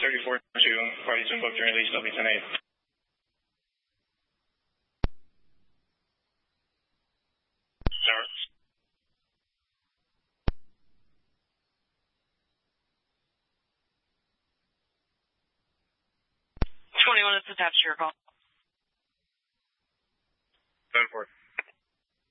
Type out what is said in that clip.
34-2, parties are booked and released, W10-8. Start. 21, it's attached to your call.